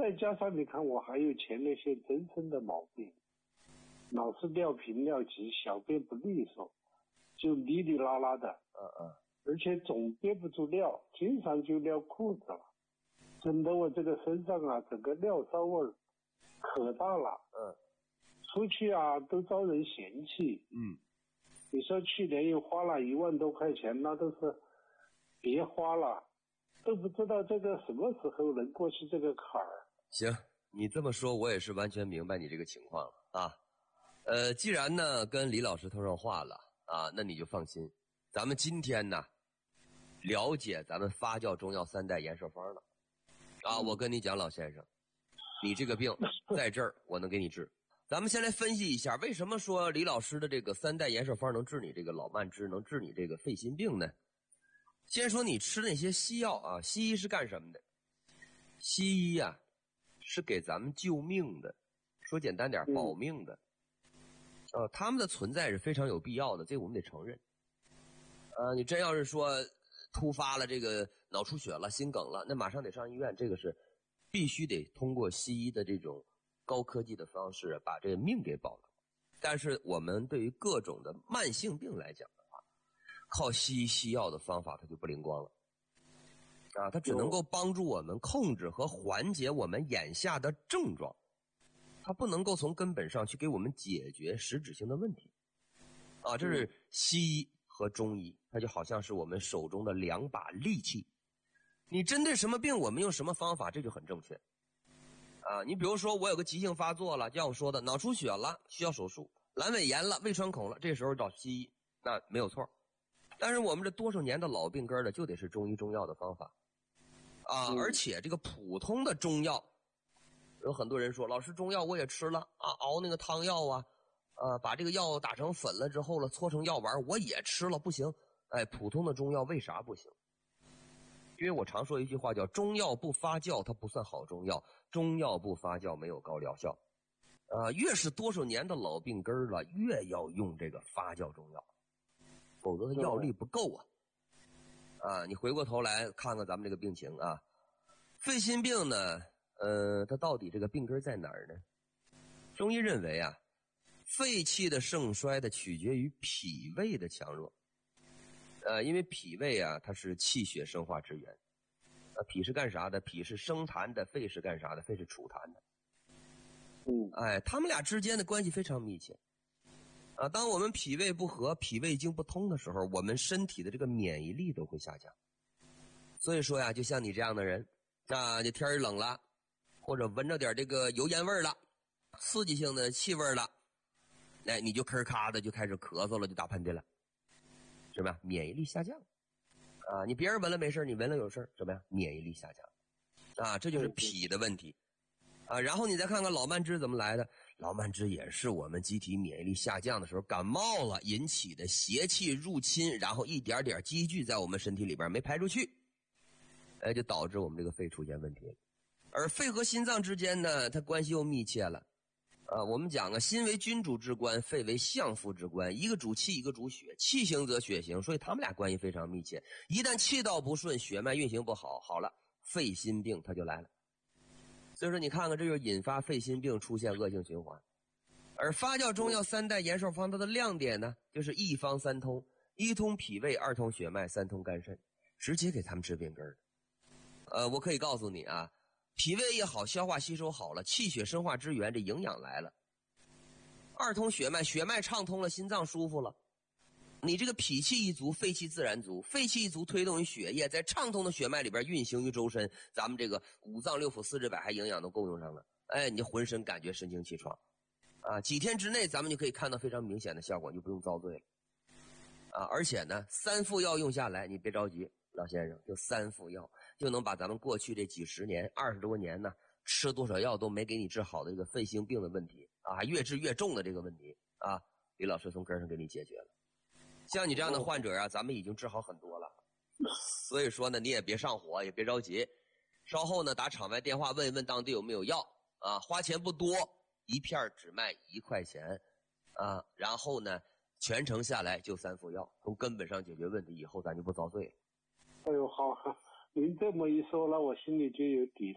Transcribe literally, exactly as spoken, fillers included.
再加上你看我还有前列腺增生的毛病，老是尿频尿急，小便不利索，就哩哩啦啦的， 嗯嗯， 而且总憋不住尿，经常就尿裤子了，整得我这个身上啊，整个尿骚味儿可大了， 嗯， 出去啊都遭人嫌弃， 嗯， 你说去年又花了一万多块钱，那都是别花了，都不知道这个什么时候能过去这个坎儿。 行，你这么说，我也是完全明白你这个情况了啊。呃，既然呢跟李老师通上话了啊，那你就放心，咱们今天呢了解咱们发酵中药三代延寿方了啊。我跟你讲，老先生，你这个病在这儿我能给你治。咱们先来分析一下，为什么说李老师的这个三代延寿方能治你这个老慢支，能治你这个肺心病呢？先说你吃那些西药啊，西医是干什么的？西医呀、啊、是给咱们救命的，说简单点，保命的。呃，他们的存在是非常有必要的，这个我们得承认。呃，你真要是说突发了这个脑出血了、心梗了，那马上得上医院，这个是必须得通过西医的这种高科技的方式把这个命给保了。但是我们对于各种的慢性病来讲的话，靠西医西药的方法它就不灵光了啊，它只能够帮助我们控制和缓解我们眼下的症状，它不能够从根本上去给我们解决实质性的问题啊。这是西医和中医，它就好像是我们手中的两把利器，你针对什么病我们用什么方法，这就很正确啊。你比如说我有个急性发作了，就像我说的脑出血了需要手术，阑尾炎了胃穿孔了，这时候找西医那没有错。但是我们这多少年的老病根的就得是中医中药的方法啊。而且这个普通的中药，有很多人说老师中药我也吃了啊，熬那个汤药啊，啊把这个药打成粉了之后了搓成药丸我也吃了，不行。哎，普通的中药为啥不行？因为我常说一句话叫中药不发酵它不算好中药，中药不发酵没有高疗效啊。越是多少年的老病根了，越要用这个发酵中药，否则它药力不够啊。啊，你回过头来看看咱们这个病情啊，肺心病呢，呃，它到底这个病根在哪儿呢？中医认为啊，肺气的盛衰的取决于脾胃的强弱。呃，因为脾胃啊，它是气血生化之源。呃，脾是干啥的？脾是生痰的，肺是干啥的？肺是储痰的。 嗯， 哎，他们俩之间的关系非常密切。啊，当我们脾胃不和、脾胃经不通的时候，我们身体的这个免疫力都会下降。所以说呀，就像你这样的人，啊，这天儿冷了，或者闻着点这个油烟味了，刺激性的气味了，哎，你就咳咔的就开始咳嗽了，就打喷嚏了，是吧？免疫力下降。啊，你别人闻了没事，你闻了有事，怎么样？免疫力下降。啊，这就是脾的问题。啊，然后你再看看老慢支怎么来的。老慢支也是我们机体免疫力下降的时候感冒了引起的邪气入侵，然后一点点积聚在我们身体里边没排出去，哎，就导致我们这个肺出现问题了。而肺和心脏之间呢，它关系又密切了。啊，我们讲啊，心为君主之官，肺为相夫之官，一个主气，一个主血，气行则血行，所以他们俩关系非常密切。一旦气道不顺，血脉运行不好，好了，肺心病它就来了。所以说你看看，这就是引发肺心病出现恶性循环。而发酵中药三代延寿方它的亮点呢，就是一方三通，一通脾胃，二通血脉，三通肝肾，直接给他们治病根的。呃，我可以告诉你啊，脾胃也好，消化吸收好了，气血生化之源，这营养来了。二通血脉，血脉畅通了，心脏舒服了。你这个脾气一足，肺气自然足，肺气一足推动于血液在畅通的血脉里边运行于周身，咱们这个五脏六腑四肢百骸营养都够用上了，哎，你浑身感觉神清气爽啊！几天之内咱们就可以看到非常明显的效果，你就不用遭罪了啊！而且呢，三副药用下来，你别着急，老先生，就三副药就能把咱们过去这几十年二十多年呢吃多少药都没给你治好的这个肺心病的问题啊，越治越重的这个问题啊，李老师从根上给你解决了。像你这样的患者啊，咱们已经治好很多了。所以说呢，你也别上火，也别着急。稍后呢，打场外电话问一问当地有没有药啊，花钱不多，一片只卖一块钱啊。然后呢，全程下来就三副药，从根本上解决问题，以后咱就不遭罪了。 哎呦，好，您这么一说了，我心里就有底。